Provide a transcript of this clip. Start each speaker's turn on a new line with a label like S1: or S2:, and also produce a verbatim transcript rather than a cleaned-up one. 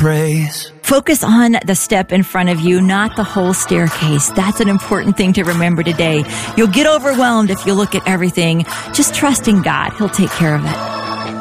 S1: praise.
S2: Focus on the step in front of you, not the whole staircase. That's an important thing to remember today. You'll get overwhelmed if you look at everything. Just trust in God. He'll take care of it.